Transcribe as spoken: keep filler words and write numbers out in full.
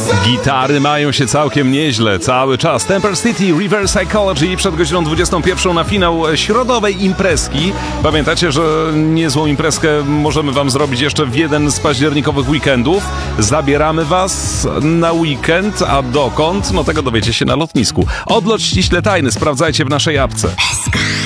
Gitary mają się całkiem nieźle cały czas. Temper City, Reverse Psychology przed godziną dwudziestą pierwszą na finał środowej imprezki. Pamiętacie, że niezłą imprezkę możemy wam zrobić jeszcze w jeden z październikowych weekendów. Zabieramy was na weekend, a dokąd? No tego dowiecie się na lotnisku. Odlot ściśle tajny, sprawdzajcie w naszej apce.